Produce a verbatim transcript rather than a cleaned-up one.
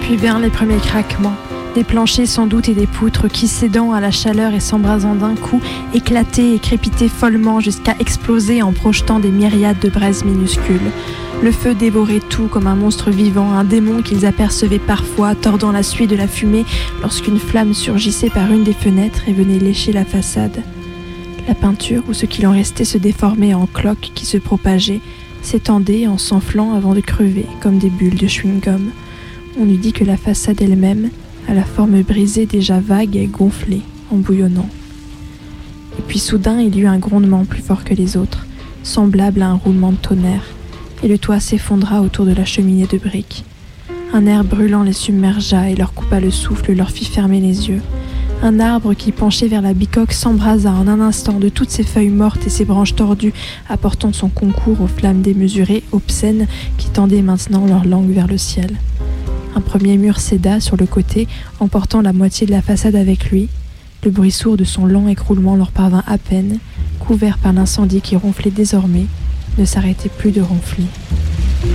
Puis vinrent les premiers craquements, des planchers sans doute et des poutres qui, cédant à la chaleur et s'embrasant d'un coup, éclataient et crépitaient follement jusqu'à exploser en projetant des myriades de braises minuscules. Le feu dévorait tout comme un monstre vivant, un démon qu'ils apercevaient parfois, tordant la suie de la fumée lorsqu'une flamme surgissait par une des fenêtres et venait lécher la façade. La peinture, ou ce qu'il en restait, se déformait en cloques qui se propageaient, s'étendaient en s'enflant avant de crever, comme des bulles de chewing-gum. On eût dit que la façade elle-même, à la forme brisée déjà vague et gonflée, en bouillonnant. Et puis soudain, il y eut un grondement plus fort que les autres, semblable à un roulement de tonnerre, et le toit s'effondra autour de la cheminée de briques. Un air brûlant les submergea et leur coupa le souffle, leur fit fermer les yeux. Un arbre qui penchait vers la bicoque s'embrasa en un instant de toutes ses feuilles mortes et ses branches tordues, apportant son concours aux flammes démesurées, obscènes, qui tendaient maintenant leur langue vers le ciel. Un premier mur céda sur le côté, emportant la moitié de la façade avec lui. Le bruit sourd de son lent écroulement leur parvint à peine, couvert par l'incendie qui ronflait désormais, ne s'arrêtait plus de ronfler.